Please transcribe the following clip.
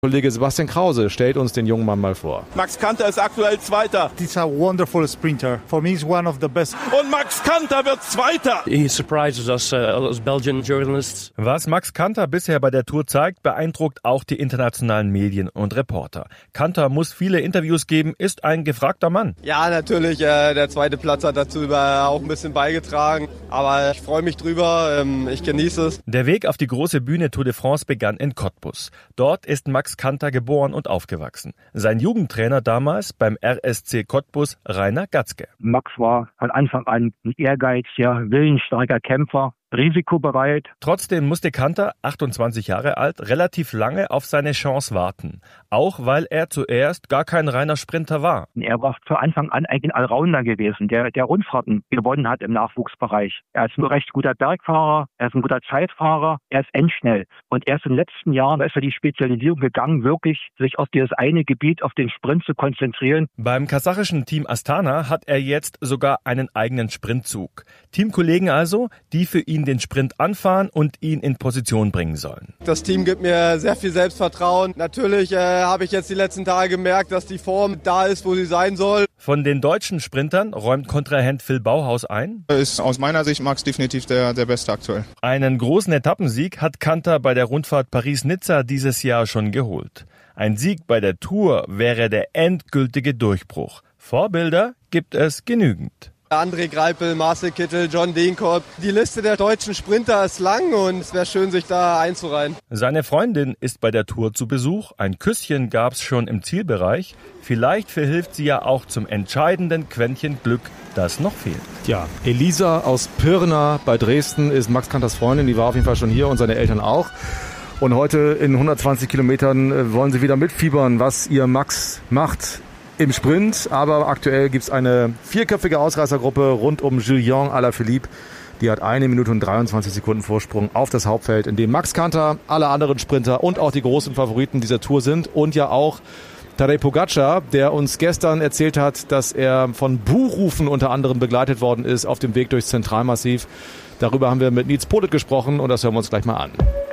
Kollege Sebastian Krause stellt uns den jungen Mann mal vor. Max Kanter ist aktuell Zweiter. He's a wonderful sprinter. For me, he's one of the best. Und Max Kanter wird Zweiter. He surprises us as Belgian journalists. Was Max Kanter bisher bei der Tour zeigt, beeindruckt auch die internationalen Medien und Reporter. Kanter muss viele Interviews geben, ist ein gefragter Mann. Ja, natürlich. Der zweite Platz hat dazu auch ein bisschen beigetragen. Aber ich freue mich drüber. Ich genieße es. Der Weg auf die große Bühne Tour de France begann in Cottbus. Dort ist Max Kanter geboren und aufgewachsen. Sein Jugendtrainer damals beim RSC Cottbus, Rainer Gatzke. Max war von Anfang an ein ehrgeiziger, willensstarker Kämpfer, risikobereit. Trotzdem musste Kanter, 28 Jahre alt, relativ lange auf seine Chance warten. Auch weil er zuerst gar kein reiner Sprinter war. Er war von Anfang an eigentlich ein Allrounder gewesen, der Rundfahrten gewonnen hat im Nachwuchsbereich. Er ist ein recht guter Bergfahrer, er ist ein guter Zeitfahrer, er ist endschnell. Und erst in den letzten Jahren ist er die Spezialisierung gegangen, wirklich sich auf dieses eine Gebiet, auf den Sprint zu konzentrieren. Beim kasachischen Team Astana hat er jetzt sogar einen eigenen Sprintzug. Teamkollegen also, die für ihn den Sprint anfahren und ihn in Position bringen sollen. Das Team gibt mir sehr viel Selbstvertrauen. Natürlich habe ich jetzt die letzten Tage gemerkt, dass die Form da ist, wo sie sein soll. Von den deutschen Sprintern räumt Kontrahent Phil Bauhaus ein. Ist aus meiner Sicht Max definitiv der Beste aktuell. Einen großen Etappensieg hat Kanter bei der Rundfahrt Paris-Nizza dieses Jahr schon geholt. Ein Sieg bei der Tour wäre der endgültige Durchbruch. Vorbilder gibt es genügend. André Greipel, Marcel Kittel, John Degenkolb. Die Liste der deutschen Sprinter ist lang und es wäre schön, sich da einzureihen. Seine Freundin ist bei der Tour zu Besuch. Ein Küsschen gab's schon im Zielbereich. Vielleicht verhilft sie ja auch zum entscheidenden Quäntchen Glück, das noch fehlt. Ja, Elisa aus Pirna bei Dresden ist Max Kanters Freundin. Die war auf jeden Fall schon hier und seine Eltern auch. Und heute in 120 Kilometern wollen sie wieder mitfiebern, was ihr Max macht im Sprint. Aber aktuell gibt es eine vierköpfige Ausreißergruppe rund um Julien Alaphilippe. Die hat 1 Minute und 23 Sekunden Vorsprung auf das Hauptfeld, in dem Max Kanter, alle anderen Sprinter und auch die großen Favoriten dieser Tour sind. Und ja auch Tadej Pogačar, der uns gestern erzählt hat, dass er von Buhrufen unter anderem begleitet worden ist auf dem Weg durchs Zentralmassiv. Darüber haben wir mit Nils Politt gesprochen und das hören wir uns gleich mal an.